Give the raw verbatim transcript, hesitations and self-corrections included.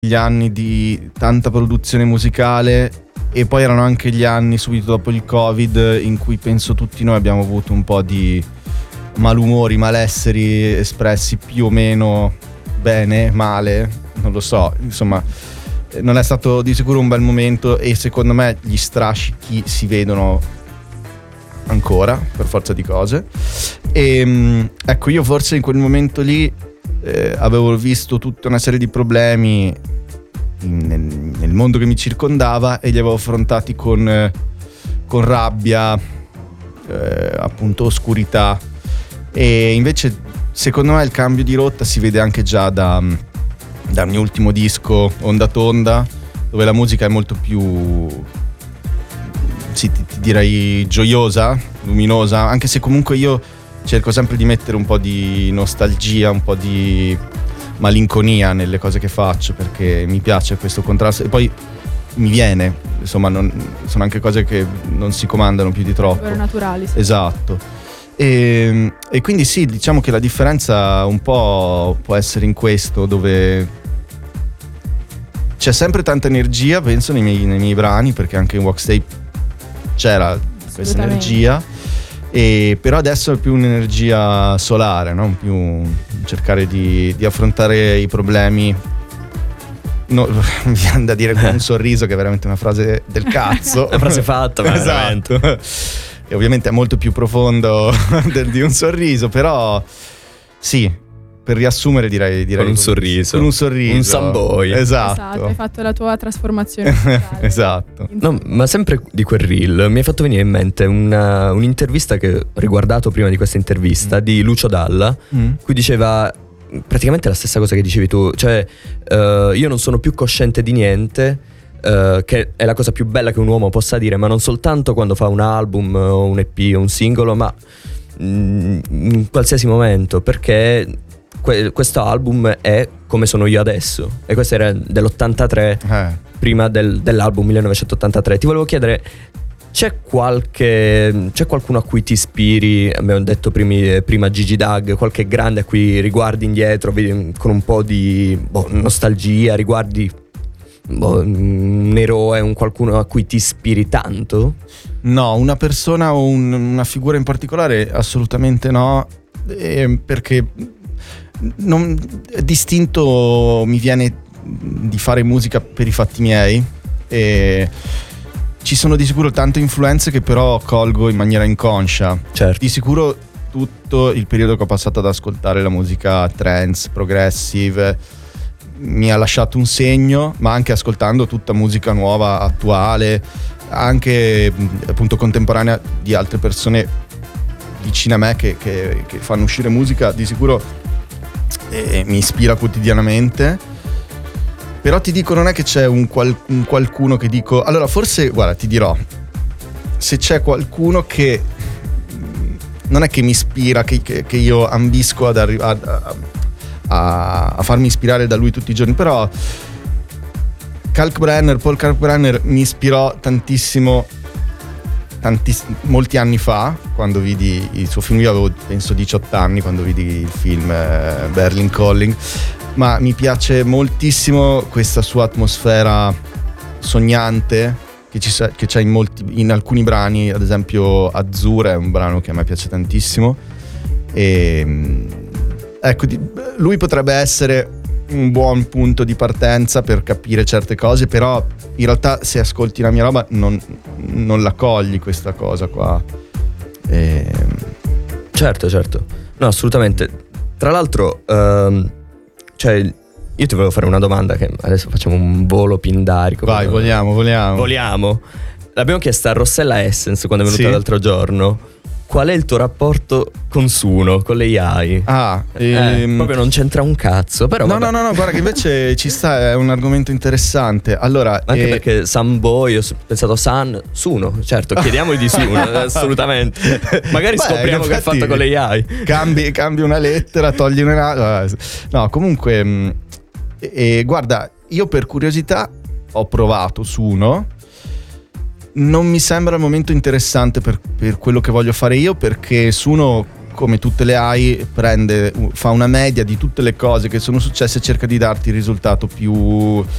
gli anni di tanta produzione musicale e poi erano anche gli anni subito dopo il Covid in cui penso tutti noi abbiamo avuto un po' di malumori, malesseri espressi più o meno bene, male, non lo so, insomma non è stato di sicuro un bel momento e secondo me gli strascichi si vedono ancora per forza di cose e ecco, io forse in quel momento lì eh, avevo visto tutta una serie di problemi nel, nel mondo che mi circondava e li avevo affrontati con, eh, con rabbia, eh, appunto oscurità, e invece secondo me il cambio di rotta si vede anche già da, dal mio ultimo disco Onda Tonda, dove la musica è molto più, sì, ti, ti direi gioiosa, luminosa, anche se comunque io cerco sempre di mettere un po' di nostalgia, un po' di malinconia nelle cose che faccio, perché mi piace questo contrasto e poi mi viene, insomma non, sono anche cose che non si comandano più di troppo, super naturali, sì. Esatto. E, e quindi sì, diciamo che la differenza un po' può essere in questo, dove c'è sempre tanta energia, penso, nei miei, nei miei brani, perché anche in Waxtape c'era questa energia, e però adesso è più un'energia solare, no? Più cercare di, di affrontare i problemi, no, mi viene da dire con un sorriso, che è veramente una frase del cazzo. Una frase fatta, esatto. E ovviamente è molto più profondo del, di un sorriso, però sì, per riassumere direi, direi con un sorriso, con un sorriso, un Samboy. Esatto. Esatto, hai fatto la tua trasformazione. Esatto. No, ma sempre di quel reel mi è fatto venire in mente una, un'intervista che ho riguardato prima di questa intervista mm. di Lucio Dalla, mm. cui diceva praticamente la stessa cosa che dicevi tu, cioè uh, io non sono più cosciente di niente, uh, che è la cosa più bella che un uomo possa dire, ma non soltanto quando fa un album o un E P o un singolo, ma mm, in qualsiasi momento, perché que- questo album è come sono io adesso, e questo era dell'ottantatré, eh. prima del, dell'album millenovecentottantatré. Ti volevo chiedere, c'è qualche c'è qualcuno a cui ti ispiri? Abbiamo detto primi, prima Gigi Doug, qualche grande a cui riguardi indietro vedi, con un po' di boh, nostalgia, riguardi boh, un eroe, un qualcuno a cui ti ispiri tanto? No, una persona o un, una figura in particolare assolutamente no, eh, perché non, distinto mi viene di fare musica per i fatti miei, e ci sono di sicuro tante influenze che però colgo in maniera inconscia. Certo. Di sicuro tutto il periodo che ho passato ad ascoltare la musica trance, progressive, mi ha lasciato un segno, ma anche ascoltando tutta musica nuova, attuale, anche appunto contemporanea di altre persone vicine a me che, che, che fanno uscire musica, di sicuro eh, mi ispira quotidianamente. Però ti dico, non è che c'è un, qual, un qualcuno che dico, allora forse, guarda, ti dirò, se c'è qualcuno che non è che mi ispira, che, che, che io ambisco ad arrivare a, a, a farmi ispirare da lui tutti i giorni, però Kalkbrenner, Paul Kalkbrenner mi ispirò tantissimo, tantiss- molti anni fa, quando vidi il suo film. Io avevo penso diciotto anni quando vidi il film eh, Berlin Calling, ma mi piace moltissimo questa sua atmosfera sognante che, ci sa- che c'è in, molti, in alcuni brani, ad esempio Azzurra è un brano che a me piace tantissimo, e ecco, di- lui potrebbe essere un buon punto di partenza per capire certe cose, però in realtà se ascolti la mia roba non, non la cogli questa cosa qua. E... Certo, certo, no, assolutamente. Tra l'altro um... cioè, io ti volevo fare una domanda, che adesso facciamo un volo pindarico. Vai, vogliamo, vogliamo. Vogliamo. L'abbiamo chiesta a Rossella Essence quando è venuta sì. l'altro giorno. Qual è il tuo rapporto con Suno, con l'A I? Ah, eh, ehm... proprio non c'entra un cazzo, però no, vabbè. no, no, no, guarda che invece ci sta, è un argomento interessante. Allora, anche eh... perché Samboy, ho pensato San, Suno, certo, chiediamogli di Suno, assolutamente. Magari Beh, scopriamo che è fatto con l'A I. Cambi, cambi una lettera, togli una... No, comunque, mh, e, guarda, io per curiosità ho provato Suno. Non mi sembra il momento interessante per, per quello che voglio fare io, perché Suno come tutte le A I, prende, fa una media di tutte le cose che sono successe e cerca di darti il risultato più